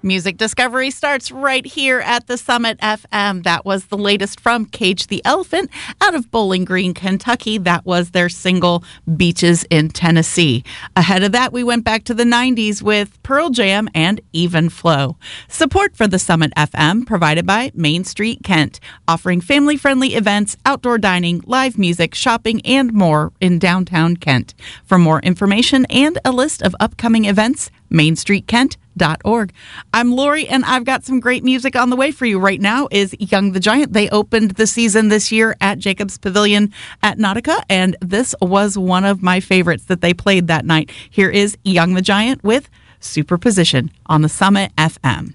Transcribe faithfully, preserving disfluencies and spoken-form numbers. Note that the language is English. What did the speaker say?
Music discovery starts right here at the Summit F M. That was the latest from Cage the Elephant out of Bowling Green, Kentucky. That was their single, Beaches in Tennessee. Ahead of that, we went back to the nineties with Pearl Jam and Even Flow. Support for the Summit F M provided by Main Street Kent, offering family-friendly events, outdoor dining, live music, shopping, and more in downtown Kent. For more information and a list of upcoming events, main street kent dot org. I'm Lori, and I've got some great music on the way for you. Right now is Young the Giant. They opened the season this year at Jacobs Pavilion at Nautica, and this was one of my favorites that they played that night. Here is Young the Giant with Superposition on the Summit F M.